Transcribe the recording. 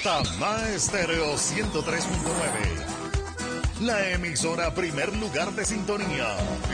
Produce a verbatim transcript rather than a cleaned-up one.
Tamá Estéreo ciento tres punto nueve. La emisora primer lugar de sintonía.